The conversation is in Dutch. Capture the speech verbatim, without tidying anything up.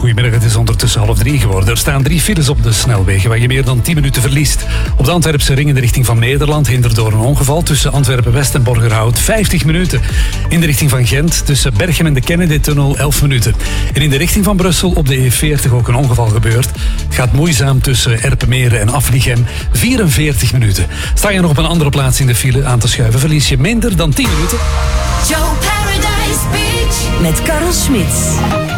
Goedemiddag, het is ondertussen half drie geworden. Er staan drie files op de snelwegen waar je meer dan tien minuten verliest. Op de Antwerpse ring in de richting van Nederland hindert door een ongeval tussen Antwerpen-West en Borgerhout vijftig minuten. In de richting van Gent tussen Berchem en de Kennedy-tunnel elf minuten. En in de richting van Brussel op de E veertig ook een ongeval gebeurd. Het gaat moeizaam tussen Erpenmeren en Aflichem, vierenveertig minuten. Sta je nog op een andere plaats in de file aan te schuiven, verlies je minder dan tien minuten. Joe Paradise Beach met Karel Smits.